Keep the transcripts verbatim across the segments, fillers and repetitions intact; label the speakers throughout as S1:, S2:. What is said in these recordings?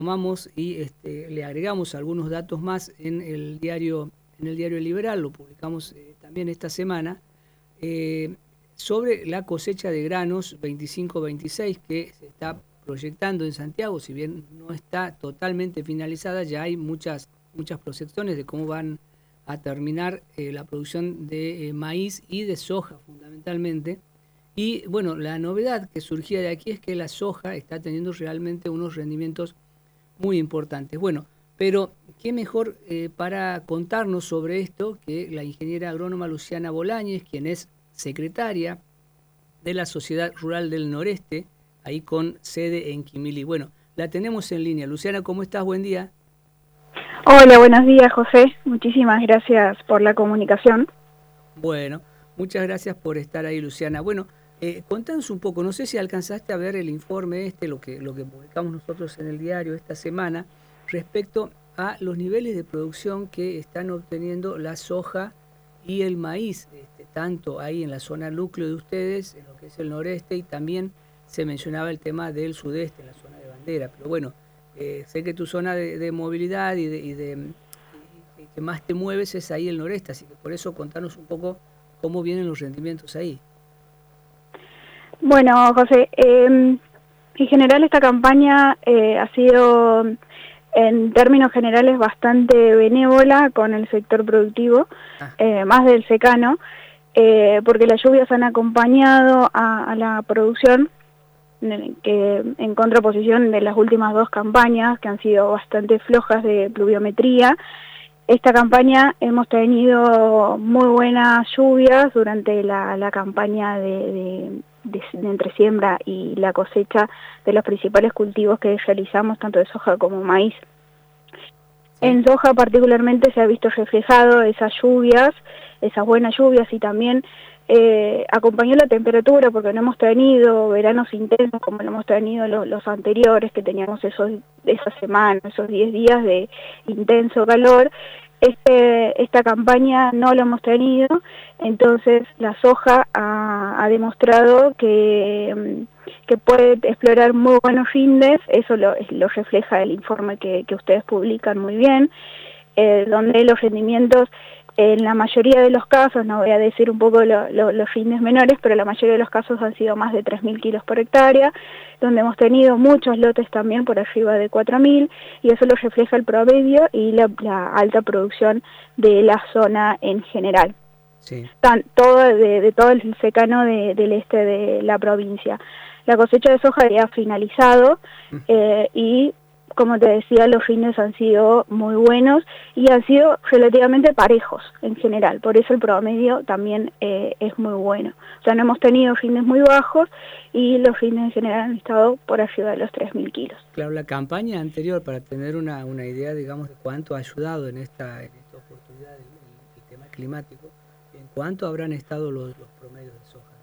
S1: tomamos y este, le agregamos algunos datos más en el diario, en el diario Liberal, lo publicamos eh, también esta semana, eh, sobre la cosecha de granos veinticinco veintiséis que se está proyectando en Santiago. Si bien no está totalmente finalizada, ya hay muchas, muchas proyecciones de cómo van a terminar eh, la producción de eh, maíz y de soja fundamentalmente. Y bueno, la novedad que surgía de aquí es que la soja está teniendo realmente unos rendimientos muy importantes. Bueno, pero qué mejor eh, para contarnos sobre esto que la ingeniera agrónoma Luciana Bolañez, quien es secretaria de la Sociedad Rural del Noreste, ahí con sede en Quimili. Bueno, la tenemos en línea. Luciana, ¿cómo estás? Buen día.
S2: Hola, buenos días, José. Muchísimas gracias por la comunicación.
S1: Bueno, muchas gracias por estar ahí, Luciana. Bueno, eh, contanos un poco, no sé si alcanzaste a ver el informe este, lo que, lo que publicamos nosotros en el diario esta semana, respecto a los niveles de producción que están obteniendo la soja y el maíz, este, tanto ahí en la zona núcleo de ustedes, en lo que es el noreste, y también se mencionaba el tema del sudeste, en la zona de Bandera. Pero bueno, eh, sé que tu zona de, de movilidad y de, y de y que más te mueves es ahí el noreste, así que por eso contanos un poco cómo vienen los rendimientos ahí.
S2: Bueno, José, eh, en general esta campaña eh, ha sido, en términos generales, bastante benévola con el sector productivo, ah. eh, más del secano, eh, porque las lluvias han acompañado a, a la producción, que en contraposición de las últimas dos campañas, que han sido bastante flojas de pluviometría. Esta campaña hemos tenido muy buenas lluvias durante la, la campaña de, de, de, de entre siembra y la cosecha de los principales cultivos que realizamos, tanto de soja como maíz. En soja particularmente se ha visto reflejado esas lluvias, esas buenas lluvias, y también eh, acompañó la temperatura, porque no hemos tenido veranos intensos como lo hemos tenido los, los anteriores, que teníamos esos esa semana, esos diez días de intenso calor. Este, esta campaña no lo hemos tenido, entonces la soja ha, ha demostrado que, que puede explorar muy buenos rindes. Eso lo, lo refleja el informe que, que ustedes publican muy bien, eh, donde los rendimientos, en la mayoría de los casos, no voy a decir un poco lo, lo, los rindes menores, pero la mayoría de los casos han sido más de tres mil kilos por hectárea, donde hemos tenido muchos lotes también por arriba de cuatro mil, y eso lo refleja el promedio y la, la alta producción de la zona en general.
S1: Sí.
S2: Tan, todo de, de todo el secano de, del este de la provincia. La cosecha de soja ya ha finalizado, eh, y como te decía, los rindes han sido muy buenos y han sido relativamente parejos en general, por eso el promedio también eh, es muy bueno. O sea, no hemos tenido rindes muy bajos y los rindes en general han estado por arriba de los tres mil kilos.
S1: Claro, la campaña anterior, para tener una, una idea, digamos, de cuánto ha ayudado en esta, en esta oportunidad el, el, el tema climático, ¿en cuánto habrán estado los, los promedios de soja?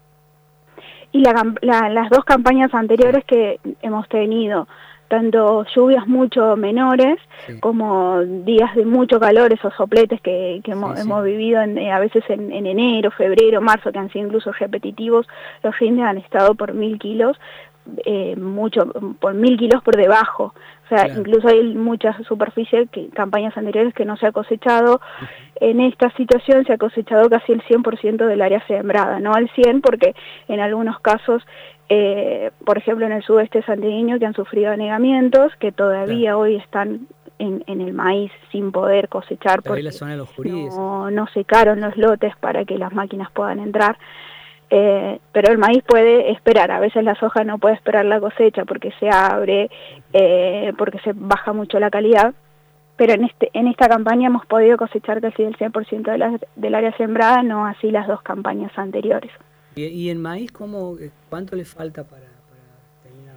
S2: Y la, la, las dos campañas anteriores que hemos tenido, tanto lluvias mucho menores, sí, como días de mucho calor, esos sopletes que, que sí, hemos, sí. hemos vivido en, a veces en, en enero, febrero, marzo, que han sido incluso repetitivos, los rindes han estado por mil kilos, eh, mucho, por mil kilos por debajo. O sea, claro, incluso hay muchas superficies, que campañas anteriores, que no se ha cosechado. Uh-huh. En esta situación se ha cosechado casi el cien por ciento del área sembrada, no al cien, porque en algunos casos, eh, por ejemplo en el sudeste santiagueño, que han sufrido anegamientos, que todavía claro. hoy están en, en el maíz sin poder cosechar,
S1: pero
S2: porque
S1: la zona de los Juríes,
S2: no, no secaron los lotes para que las máquinas puedan entrar. Eh, pero el maíz puede esperar, a veces la soja no puede esperar la cosecha porque se abre, eh, porque se baja mucho la calidad, pero en este en esta campaña hemos podido cosechar casi el cien por ciento de la, del área sembrada, no así las dos campañas anteriores.
S1: ¿Y, y en maíz cómo, cuánto le falta para, para terminar?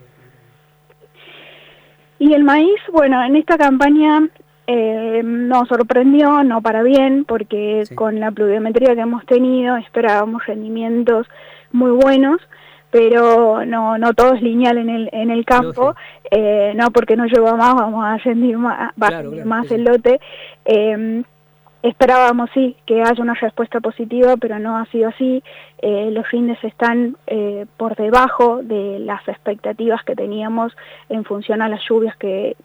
S2: Y el maíz, bueno, en esta campaña eh, nos sorprendió, no para bien, porque sí, con la pluviometría que hemos tenido esperábamos rendimientos muy buenos, pero no no todo es lineal en el en el campo, eh, no porque no llegó más vamos a rendir más, va claro, a rendir claro, más sí, el lote. Eh, esperábamos sí que haya una respuesta positiva, pero no ha sido así. Eh, los índices están eh, por debajo de las expectativas que teníamos en función a las lluvias que,